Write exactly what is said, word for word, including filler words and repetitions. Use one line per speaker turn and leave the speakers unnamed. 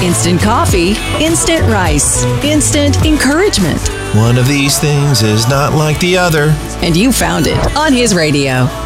Instant coffee, instant rice, instant encouragement.
One of these things is not like the other.
And you found it on his radio.